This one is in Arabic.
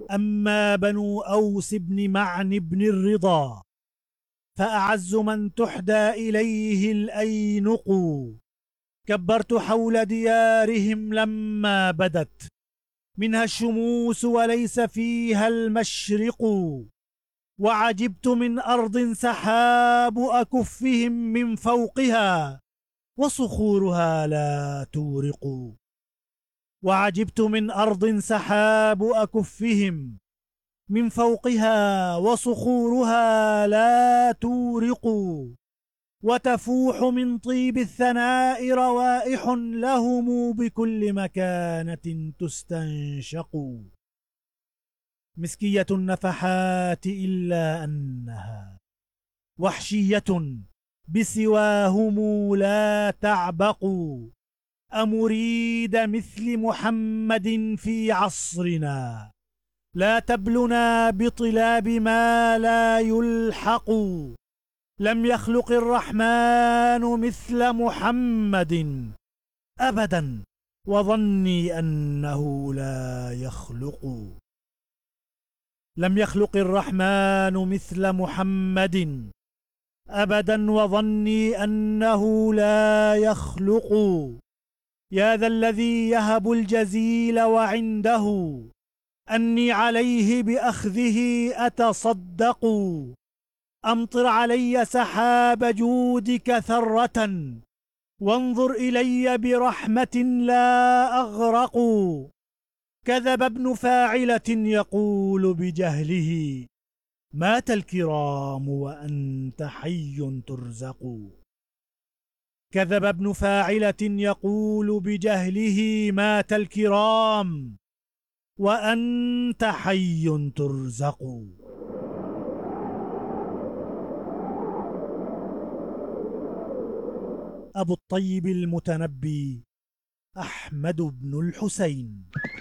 أما بنو أوس بن معن بن الرضا فأعز من تحدى إليه الأينق. كبرت حول ديارهم لما بدت منها الشموس وليس فيها المشرق. وعجبت من أرض سحاب أكفهم من فوقها وصخورها لا تورق. وعجبت من أرض سحاب أكفهم من فوقها وصخورها لا تورق. وتفوح من طيب الثناء روائح لهم بكل مكانة تستنشق. مسكية النفحات إلا أنها وحشية بسواهم لا تعبق. أمريد مثل محمد في عصرنا لا تبلنا بطلاب ما لا يلحق. لم يخلق الرحمن مثل محمد أبدا وظني أنه لا يخلق. لم يخلق الرحمن مثل محمد أبدا وظني أنه لا يخلق. يا ذا الذي يهب الجزيل وعنده أني عليه بأخذه أتصدق. أمطر علي سحاب جودك ثرة وانظر إلي برحمة لا أغرق. كذب ابن فاعلة يقول بجهله مات الكرام وأنت حي ترزق. كذب ابن فاعلة يقول بجهله مات الكرام وأنت حي ترزق. أبو الطيب المتنبي أحمد بن الحسين.